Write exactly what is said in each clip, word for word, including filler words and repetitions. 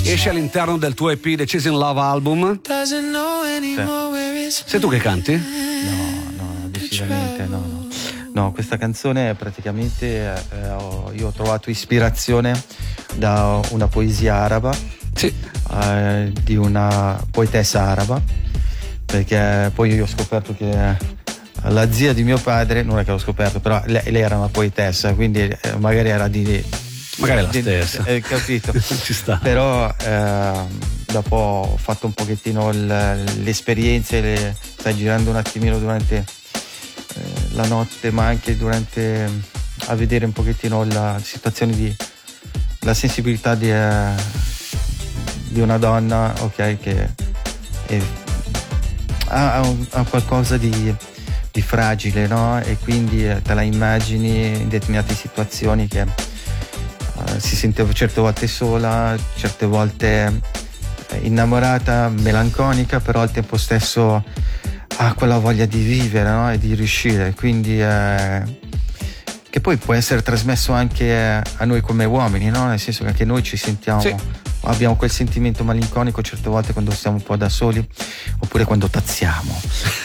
esce all'interno del tuo E P The Chasing Love album. Sì. Sei tu che canti? No, no, decisamente no, no. No, questa canzone praticamente eh, ho, io ho trovato ispirazione da una poesia araba, sì. eh, di una poetessa araba, perché poi io ho scoperto che la zia di mio padre, non è che l'ho scoperto, però lei, lei era una poetessa, quindi eh, magari era di... magari la di, stessa. Eh, capito. Ci sta. Però eh, dopo ho fatto un pochettino il, l'esperienza, le, stai girando un attimino durante la notte, ma anche durante a vedere un pochettino la situazione di la sensibilità di, eh, di una donna, ok, che è, ha, ha qualcosa di, di fragile, no? E quindi te la immagini in determinate situazioni che eh, si sente certe volte sola, certe volte innamorata, melanconica, però al tempo stesso ha quella voglia di vivere, no? E di riuscire, quindi eh, che poi può essere trasmesso anche a noi come uomini, no? Nel senso che anche noi ci sentiamo, sì. Abbiamo quel sentimento malinconico certe volte quando stiamo un po' da soli, oppure quando tazziamo.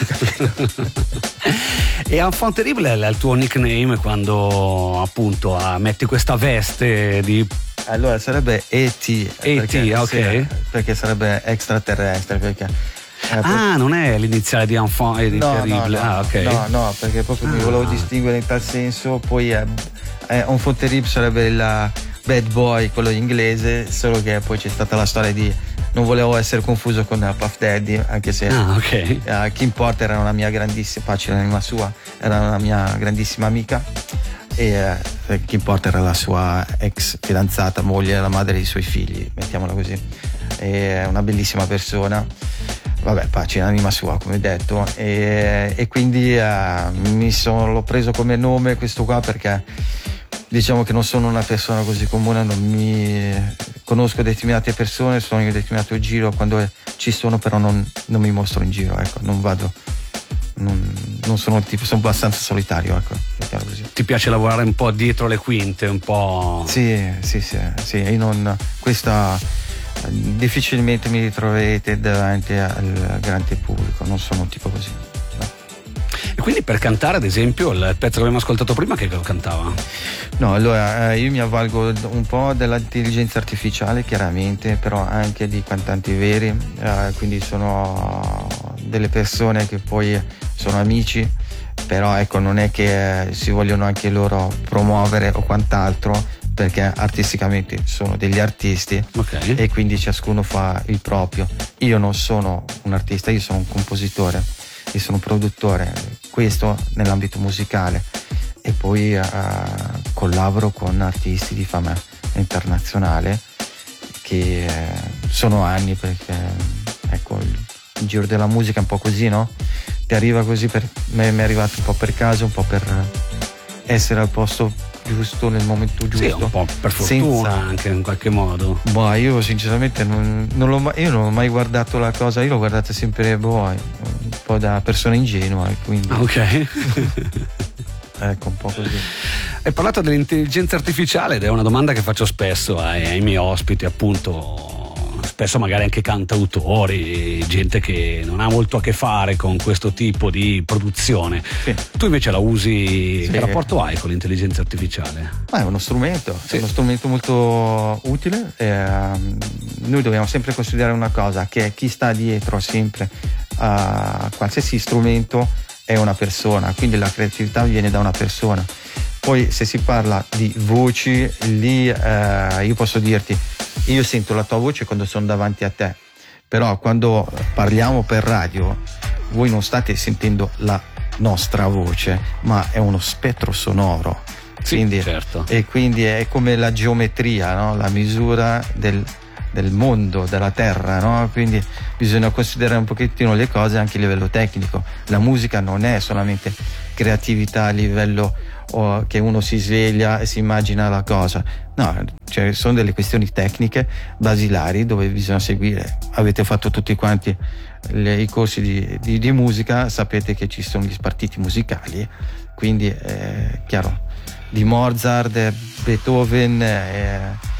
E Enfant Terrible è il tuo nickname quando appunto metti questa veste di... Allora sarebbe E T E T, ok. Sì, perché sarebbe extraterrestre, perché Eh, ah, non è l'iniziale di Enfant e di no, Terrible. No, no, ah, ok. No, no, perché proprio ah. mi volevo distinguere in tal senso. Poi eh, eh, Enfant Terrible sarebbe la bad boy, quello inglese, solo che poi c'è stata la storia di non volevo essere confuso con uh, Puff Daddy, anche se ah, okay. uh, Kim Porter era una mia grandissima, pace l'anima sua, era una mia grandissima amica, e uh, Kim Porter era la sua ex fidanzata, moglie, la madre dei suoi figli, mettiamola così. È una bellissima persona, vabbè, pace l'anima sua, come detto, e, e quindi uh, mi sono, l'ho preso come nome questo qua perché diciamo che non sono una persona così comune, non mi conosco determinate persone, sono in determinato giro, quando ci sono però non, non mi mostro in giro, ecco, non vado, non, non sono tipo, sono abbastanza solitario, ecco, così. Ti piace lavorare un po' dietro le quinte, un po'? Sì, sì, sì, sì, io non, questa difficilmente mi ritroverete davanti al grande pubblico, non sono un tipo così. E quindi per cantare, ad esempio, il pezzo che abbiamo ascoltato prima, che lo cantava? No, allora eh, io mi avvalgo un po' dell'intelligenza artificiale, chiaramente, però anche di cantanti veri, eh, quindi sono delle persone che poi sono amici, però ecco, non è che eh, si vogliono anche loro promuovere o quant'altro, perché artisticamente sono degli artisti, okay. E quindi ciascuno fa il proprio. Io non sono un artista, io sono un compositore, io sono un produttore, questo nell'ambito musicale, e poi uh, collaboro con artisti di fama internazionale che uh, sono anni, perché ecco, il, il giro della musica è un po' così, no? Ti arriva così, per me mi è arrivato un po' per caso, un po' per essere al posto giusto nel momento giusto, sì, un po' per fortuna, senza... anche in qualche modo. Boh, io sinceramente non, non l'ho mai, io non ho mai guardato la cosa, io l'ho guardata sempre boh, un po' da persona ingenua, quindi ah, ok. Ecco, un po' così. Hai parlato dell'intelligenza artificiale ed è una domanda che faccio spesso ai, ai miei ospiti, appunto, spesso magari anche cantautori, gente che non ha molto a che fare con questo tipo di produzione. Sì. Tu invece la usi, sì. Che rapporto hai con l'intelligenza artificiale? Ma è uno strumento, sì. È uno strumento molto utile. Eh, noi dobbiamo sempre considerare una cosa, che chi sta dietro sempre a qualsiasi strumento è una persona, quindi la creatività viene da una persona. Poi se si parla di voci, lì eh, io posso dirti, io sento la tua voce quando sono davanti a te, però quando parliamo per radio voi non state sentendo la nostra voce, ma è uno spettro sonoro. Sì, quindi, certo. E quindi è come la geometria, no? La misura del, del mondo, della terra, no? Quindi bisogna considerare un pochettino le cose anche a livello tecnico. La musica non è solamente creatività a livello o che uno si sveglia e si immagina la cosa, no, cioè sono delle questioni tecniche basilari dove bisogna seguire. Avete fatto tutti quanti le, i corsi di, di, di musica, sapete che ci sono gli spartiti musicali, quindi è chiaro, di Mozart, Beethoven, eh,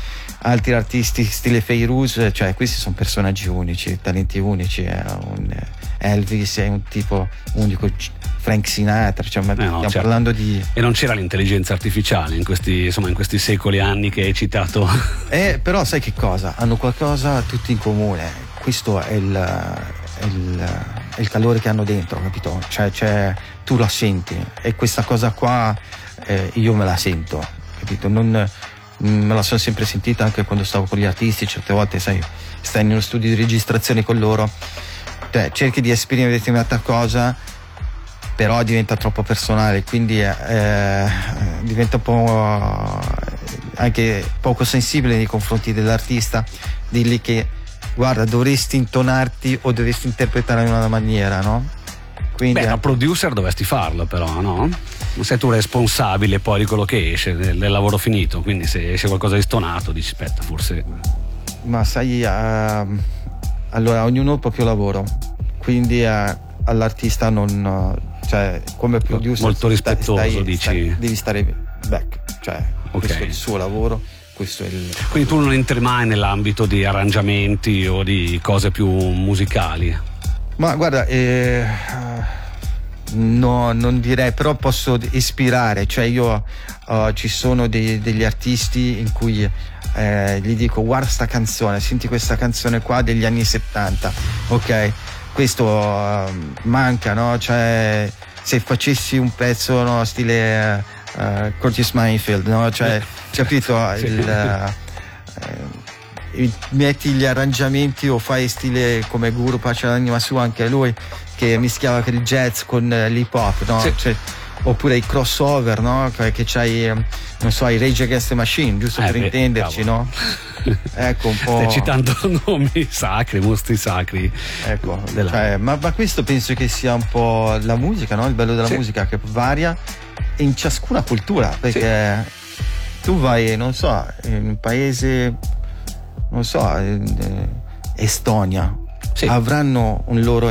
altri artisti stile Feiruz, cioè questi sono personaggi unici, talenti unici, è un Elvis è un tipo unico, Frank Sinatra, cioè, ma eh no, stiamo certo. parlando di... E non c'era l'intelligenza artificiale in questi, insomma, in questi secoli anni che hai citato. Eh, però sai che cosa? Hanno qualcosa tutti in comune, questo è il, è il, è il calore che hanno dentro, capito? Cioè, cioè tu la senti e questa cosa qua eh, io me la sento, capito? Non, me la sono sempre sentita anche quando stavo con gli artisti, certe volte sai, stai in uno studio di registrazione con loro, cioè, cerchi di esprimere determinata cosa, però diventa troppo personale, quindi eh, diventa un po' anche poco sensibile nei confronti dell'artista, dirgli che guarda dovresti intonarti o dovresti interpretare in una maniera, no? Quindi, beh, da producer dovresti farlo però, no? Non sei tu responsabile poi di quello che esce, del, del lavoro finito, quindi se esce qualcosa di stonato dici aspetta forse... Ma sai, uh, allora ognuno ha il proprio lavoro, quindi uh, all'artista non... Uh, cioè come producer molto rispettoso, stai, dici stai, devi stare back, cioè okay. Questo è il suo lavoro, questo è il... Quindi tu non entri mai nell'ambito di arrangiamenti o di cose più musicali? Ma guarda, eh, no, non direi, però posso ispirare, cioè io uh, ci sono dei, degli artisti in cui eh, gli dico guarda sta canzone, senti questa canzone qua degli anni settanta, ok? Questo uh, manca, no? Cioè se facessi un pezzo, no, stile uh, Curtis Mayfield, no? Cioè, capito? Sì. Il, uh, metti gli arrangiamenti o fai stile come Guru, pace all'anima sua, anche lui che mischiava il jazz con l'hip hop, no? Sì. Cioè, oppure i crossover, no? Che c'hai, non so, i Rage Against the Machine, giusto eh per beh, intenderci, cavolo. no? Ecco un po'. Stai citando nomi sacri, mostri sacri. Ecco, della... cioè, ma, ma questo penso che sia un po' la musica, no? Il bello della sì. musica che varia in ciascuna cultura, perché sì. tu vai, non so, in un paese, non so, in Estonia, sì. avranno un loro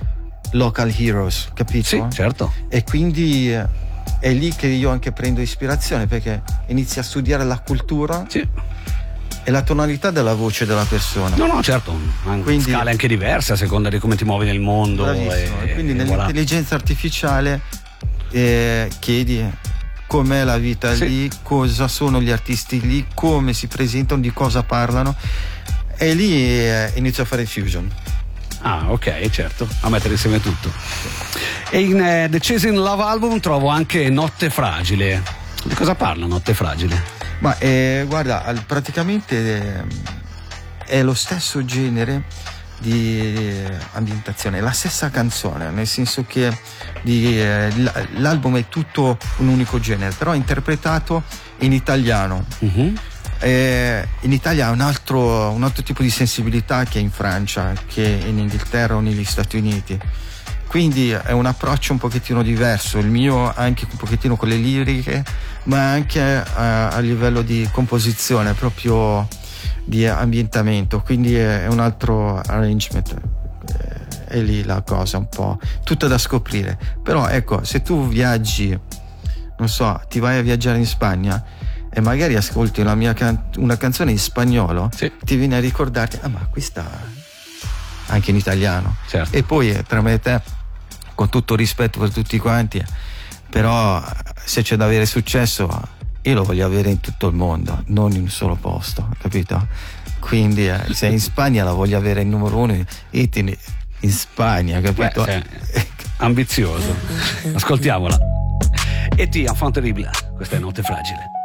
local heroes, capito? Sì, certo. E quindi è lì che io anche prendo ispirazione, perché inizi a studiare la cultura. Sì. E la tonalità della voce della persona. No, no, certo, hanno quindi, scale anche diverse a seconda di come ti muovi nel mondo. E, e quindi e nell'intelligenza voilà. artificiale eh, chiedi com'è la vita sì. lì, cosa sono gli artisti lì, come si presentano, di cosa parlano, e lì eh, inizio a fare fusion. Ah, ok, certo, a mettere insieme tutto. E in uh, The Chasing Love Album trovo anche Notte Fragile. Di cosa parla Notte Fragile? Ma eh, guarda, al, praticamente eh, è lo stesso genere di eh, ambientazione, la stessa canzone, nel senso che di, eh, l'album è tutto un unico genere, però interpretato in italiano. Uh-huh. Eh, in Italia ha un altro, un altro tipo di sensibilità che in Francia, che in Inghilterra o negli Stati Uniti. Quindi è un approccio un pochettino diverso, il mio anche un pochettino con le liriche, ma anche a, a livello di composizione, proprio di ambientamento, quindi è un altro arrangement, è lì la cosa un po' tutta da scoprire. Però ecco, se tu viaggi, non so, ti vai a viaggiare in Spagna e magari ascolti una mia can- una canzone in spagnolo, sì. ti viene a ricordarti, ah ma questa anche in italiano, certo. E poi tra me e te, con tutto rispetto per tutti quanti, però se c'è da avere successo io lo voglio avere in tutto il mondo, non in un solo posto, capito? Quindi eh, se in Spagna la voglio avere il numero uno hit in, in Spagna, capito? Beh, sì. Ambizioso. Ascoltiamola. E ti enfant terrible, questa è Notte Fragile.